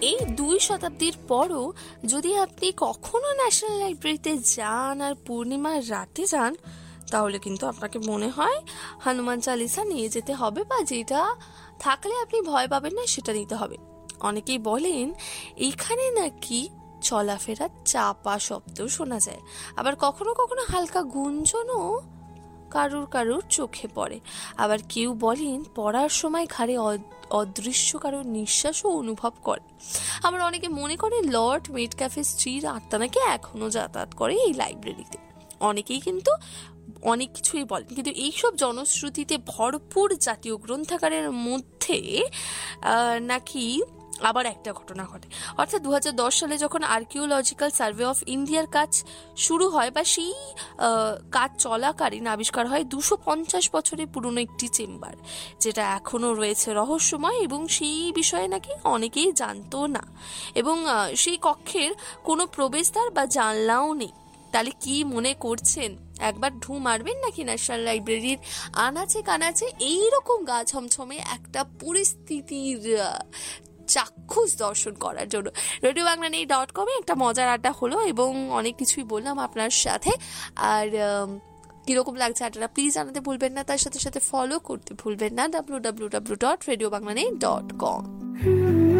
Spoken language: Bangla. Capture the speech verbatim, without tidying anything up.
এই দুই শতাব্দীর পরও যদি আপনি কখনো ন্যাশনাল লাইব্রেরিতে যান আর পূর্ণিমার রাতে যান, তাহলে কিন্তু আপনাকে মনে হয় হনুমান চালিসা নিয়ে যেতে হবে, বা যেটা থাকলে আপনি ভয় পাবেন না সেটা নিতে হবে। অনেকেই বলেন এখানে নাকি চলাফেরার চাপা শব্দ শোনা যায়, আবার কখনো কখনো হালকা গুঞ্জনও কারুর কারুর চোখে পড়ে। আবার কেউ বলেন পড়ার সময় ঘাড়ে অদৃশ্য কারোর নিঃশ্বাসও অনুভব করে। আবার অনেকে মনে করে লর্ড মেটক্যাফের স্ত্রীর আত্মা নাকি এখনো যাতায়াত করে এই লাইব্রেরিতে। অনেকেই কিন্তু অনেক কিছুই বলেন, কিন্তু এইসব জনশ্রুতিতে ভরপুর জাতীয় গ্রন্থাগারের মধ্যে নাকি আবার একটা ঘটনা ঘটে। অর্থাৎ দু হাজার দশ সালে যখন আর্কিওলজিক্যাল সার্ভে অফ ইন্ডিয়ার কাজ শুরু হয়, বা সেই কাজ চলাকালীন আবিষ্কার হয় দুশো পঞ্চাশ বছরের পুরনো একটি চেম্বার, যেটা এখনো রয়েছে রহস্যময়, এবং সেই বিষয়ে নাকি অনেকেই জানতো না, এবং সেই কক্ষের কোনো প্রবেশদ্বার বা জানলাও নেই। তাহলে কি মনে করছেন, একবার ঢু মারবেন নাকি ন্যাশনাল লাইব্রেরির আনাচে কানাচে এইরকম গা ছমছমে একটা পরিস্থিতির চাক্ষুষ দর্শন করার জন্য? রেডিও বাংলা নিউজ ডট কমে একটা মজার আড্ডা হলো এবং অনেক কিছুই বললাম আপনার সাথে। আর কিরকম লাগছে আড্ডাটা প্লিজ জানাতে ভুলবেন না, তার সাথে সাথে ফলো করতে ভুলবেন না W W W dot radio Bangla news dot com.